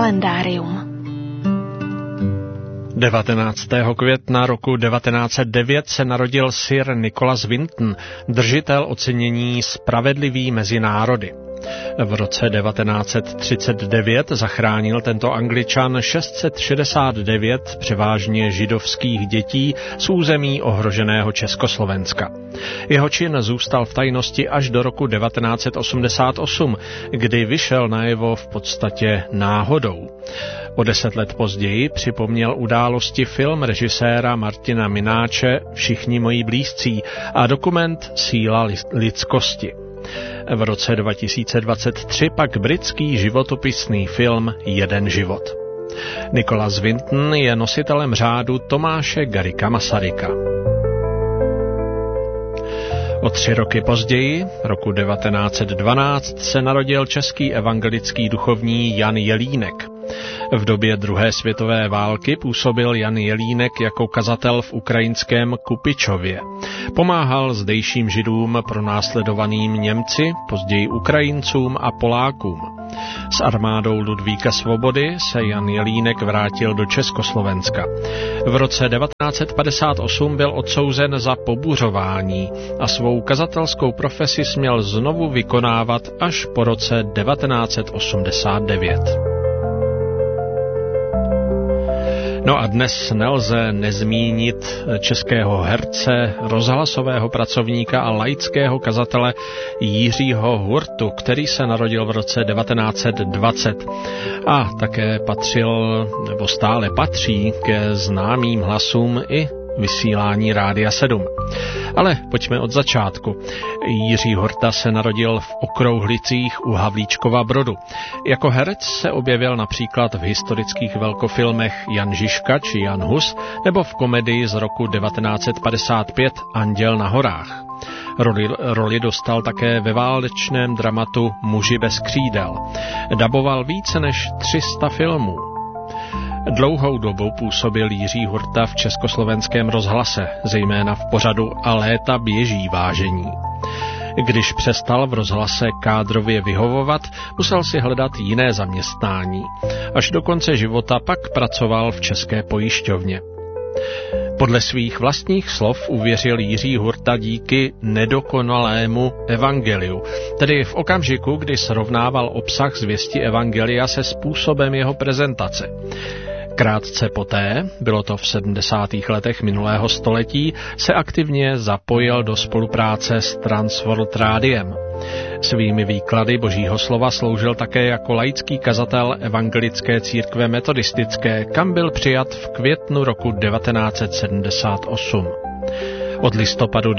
kalendárium. 19. května roku 1909 se narodil Sir Nicholas Winton, držitel ocenění Spravedlivý mezi národy. V roce 1939 zachránil tento Angličan 669 převážně židovských dětí z území ohroženého Československa. Jeho čin zůstal v tajnosti až do roku 1988, kdy vyšel najevo v podstatě náhodou. O 10 let později připomněl události film režiséra Martina Mináče Všichni moji blízcí a dokument Síla lidskosti. V roce 2023 pak britský životopisný film Jeden život. Nicholas Winton je nositelem řádu Tomáše Garrigua Masaryka. O 3 roky později, roku 1912, se narodil český evangelický duchovní Jan Jelínek. V době druhé světové války působil Jan Jelínek jako kazatel v ukrajinském Kupičově. Pomáhal zdejším židům pronásledovaným Němci, později Ukrajincům a Polákům. S armádou Ludvíka Svobody se Jan Jelínek vrátil do Československa. V roce 1958 byl odsouzen za pobuřování a svou kazatelskou profesi směl znovu vykonávat až po roce 1989. No a dnes nelze nezmínit českého herce, rozhlasového pracovníka a laického kazatele Jiřího Hurtu, který se narodil v roce 1920 a také patřil, nebo stále patří ke známým hlasům i vysílání Rádia 7. Ale pojďme od začátku. Jiří Hurta se narodil v Okrouhlicích u Havlíčkova Brodu. Jako herec se objevil například v historických velkofilmech Jan Žižka či Jan Hus nebo v komedii z roku 1955 Anděl na horách. Roli dostal také ve válečném dramatu Muži bez křídel. Daboval více než 300 filmů. Dlouhou dobu působil Jiří Hurta v Československém rozhlase, zejména v pořadu A léta běží vážení. Když přestal v rozhlase kádrově vyhovovat, musel si hledat jiné zaměstnání. Až do konce života pak pracoval v České pojišťovně. Podle svých vlastních slov uvěřil Jiří Hurta díky nedokonalému evangeliu, tedy v okamžiku, kdy srovnával obsah zvěsti evangelia se způsobem jeho prezentace. Krátce poté, bylo to v 70. letech minulého století, se aktivně zapojil do spolupráce s Transworld Rádiem. Svými výklady Božího slova sloužil také jako laický kazatel Evangelické církve metodistické, kam byl přijat v květnu roku 1978. Od listopadu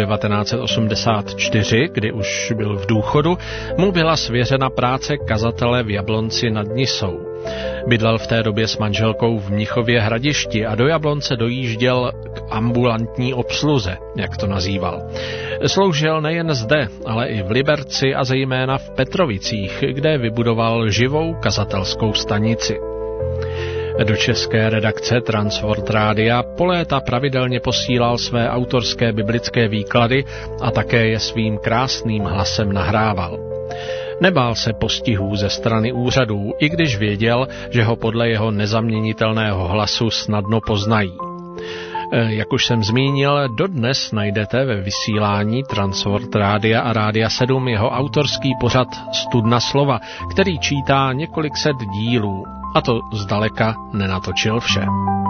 1984, kdy už byl v důchodu, mu byla svěřena práce kazatele v Jablonci nad Nisou. Bydlel v té době s manželkou v Mnichově Hradišti a do Jablonce dojížděl k ambulantní obsluze, jak to nazýval. Sloužil nejen zde, ale i v Liberci a zejména v Petrovicích, kde vybudoval živou kazatelskou stanici. Do české redakce Transworld Rádia po léta pravidelně posílal své autorské biblické výklady a také je svým krásným hlasem nahrával. Nebál se postihů ze strany úřadů, i když věděl, že ho podle jeho nezaměnitelného hlasu snadno poznají. Jak už jsem zmínil, dodnes najdete ve vysílání Transworld Rádia a Rádia 7 jeho autorský pořad Studna slova, který čítá několik set dílů. A to zdaleka nenatočil vše.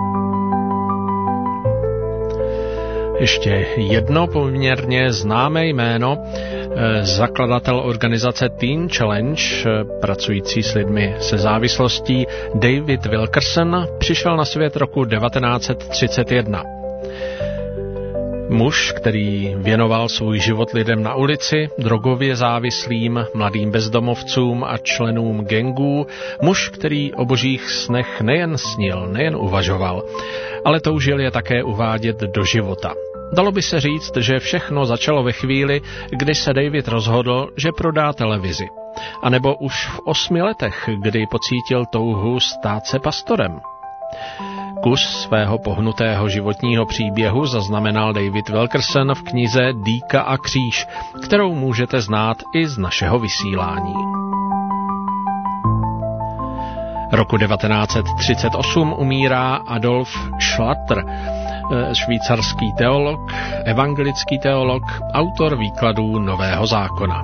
Ještě jedno poměrně známé jméno, zakladatel organizace Teen Challenge, pracující s lidmi se závislostí, David Wilkerson, přišel na svět roku 1931. Muž, který věnoval svůj život lidem na ulici, drogově závislým, mladým bezdomovcům a členům gangů, muž, který o božích snech nejen snil, nejen uvažoval, ale toužil je také uvádět do života. Dalo by se říct, že všechno začalo ve chvíli, kdy se David rozhodl, že prodá televizi. A nebo už v 8 letech, kdy pocítil touhu stát se pastorem. Kus svého pohnutého životního příběhu zaznamenal David Wilkerson v knize Dýka a kříž, kterou můžete znát i z našeho vysílání. Roku 1938 umírá Adolf Schlatter, švýcarský teolog, evangelický teolog, autor výkladů Nového zákona.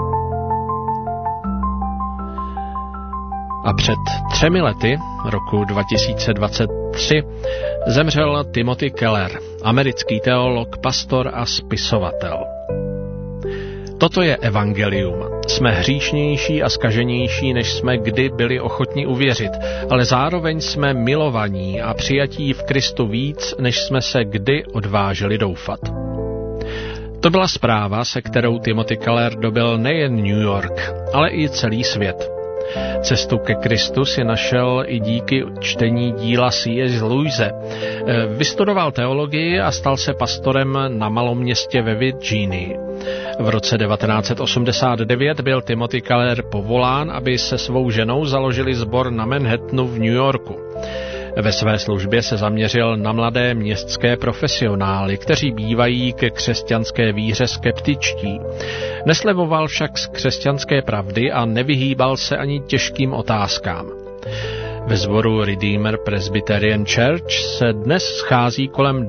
A před 3 lety, roku 2023, zemřel Timothy Keller, americký teolog, pastor a spisovatel. Toto je evangelium. Jsme hříšnější a zkaženější, než jsme kdy byli ochotni uvěřit, ale zároveň jsme milovaní a přijatí v Kristu víc, než jsme se kdy odvážili doufat. To byla zpráva, se kterou Timothy Keller dobil nejen New York, ale i celý svět. Cestu ke Kristu si našel i díky čtení díla C.S. Lewise. Vystudoval teologii a stal se pastorem na malom městě ve Virginii. V roce 1989 byl Timothy Keller povolán, aby se svou ženou založili sbor na Manhattanu v New Yorku. Ve své službě se zaměřil na mladé městské profesionály, kteří bývají ke křesťanské víře skeptičtí. Neslevoval však z křesťanské pravdy a nevyhýbal se ani těžkým otázkám. Ve sboru Redeemer Presbyterian Church se dnes schází kolem